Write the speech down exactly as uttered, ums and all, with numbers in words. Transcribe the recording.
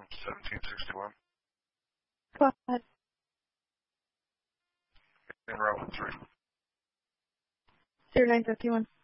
seventeen sixty-one. Go ahead. In row three. zero nine fifty-one.